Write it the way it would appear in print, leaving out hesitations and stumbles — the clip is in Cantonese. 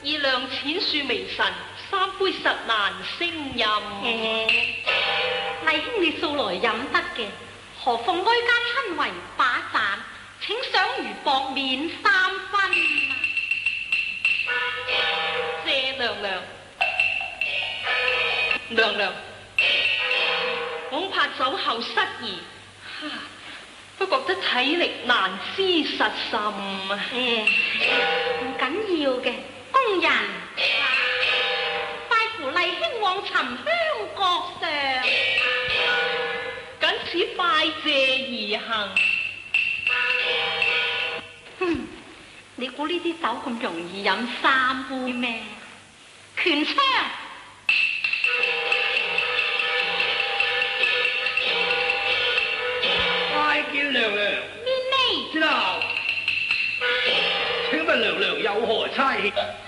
以量淺恕微臣，3杯實難勝飲。 麗兄你素來飲得嘅，何況哀家親為把盞，請賞餘薄免3分。 謝娘娘，娘娘，恐怕酒後失儀，不覺得體力難支實甚啊。 唔緊要嘅，工人快扶麗兄往沉香閣上。 謹此拜謝而行。 你估呢啲酒咁容易飲3杯咩？拳槍！ 拜見娘娘。 面呢？ 知道。請問娘娘有何差遣？